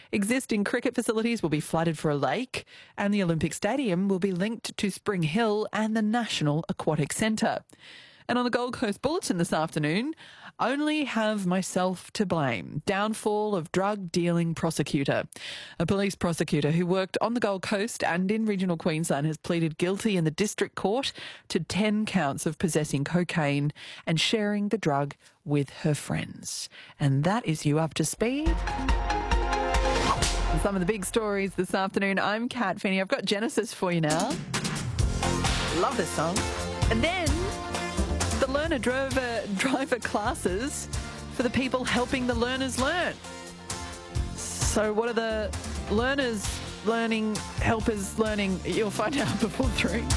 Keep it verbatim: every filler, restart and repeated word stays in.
Existing cricket facilities will be flooded for a lake, and the Olympic Stadium will be linked to Spring Hill and the National Aquatic Centre. And on the Gold Coast Bulletin this afternoon, only have myself to blame. Downfall of drug-dealing prosecutor. A police prosecutor who worked on the Gold Coast and in regional Queensland has pleaded guilty in the district court to ten counts of possessing cocaine and sharing the drug with her friends. And that is you up to speed. Some of the big stories this afternoon. I'm Kat Finney. I've got Genesis for you now. Love this song. And then the learner driver, driver classes for the people helping the learners learn. So what are the learners learning, helpers learning? You'll find out before three.